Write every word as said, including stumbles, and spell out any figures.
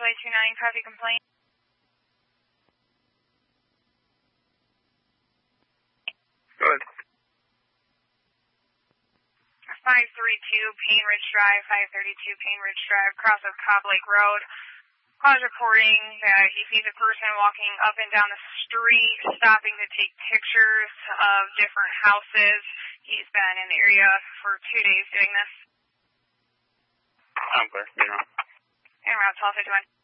Parkway two nine, copy complaint. Go ahead. five thirty-two Payne Ridge Drive, five thirty-two Payne Ridge Drive, cross of Cobb Lake Road. Call's reporting that he sees a person walking up and down the street, stopping to take pictures of different houses. He's been in the area for two days doing this. I'm clear. En route, twelve fifty-one.